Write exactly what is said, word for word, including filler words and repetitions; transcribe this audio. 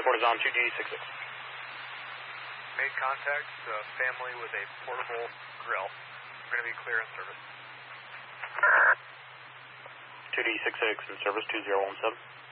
report is on two D six six. Made contact, uh, family with a portable grill. We're going to be clear in service. two D six six in service two zero one seven.